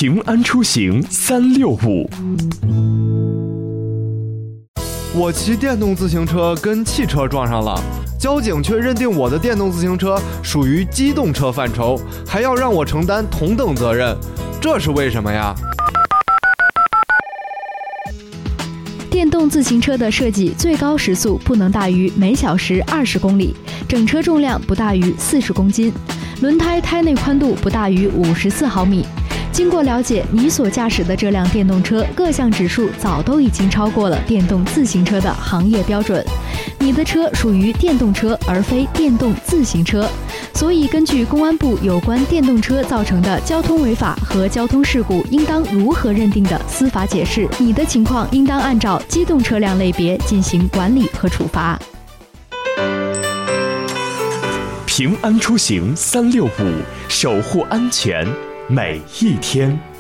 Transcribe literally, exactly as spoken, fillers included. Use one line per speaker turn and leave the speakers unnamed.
平安出行三六五。
我骑电动自行车跟汽车撞上了，交警却认定我的电动自行车属于机动车范畴，还要让我承担同等责任，这是为什么呀？
电动自行车的设计最高时速不能大于每小时二十公里，整车重量不大于四十公斤，轮胎胎内宽度不大于五十四毫米。经过了解，你所驾驶的这辆电动车各项指数早都已经超过了电动自行车的行业标准。你的车属于电动车而非电动自行车，所以根据公安部有关电动车造成的交通违法和交通事故应当如何认定的司法解释，你的情况应当按照机动车辆类别进行管理和处罚。
平安出行三六五，守护安全每一天。